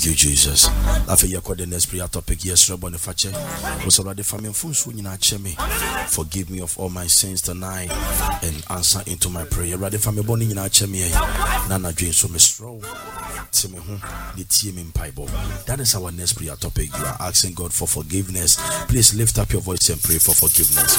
Thank you, Jesus. I feel you're the next prayer topic. Yes, Rabbi Fache. Was already family funds when you me. Forgive me of all my sins tonight and answer into my prayer. Rather family bonnie in our chemi. Nana dreams so strong. The team in Bible. That is our next prayer topic. You are asking God for forgiveness. Please lift up your voice and pray for forgiveness.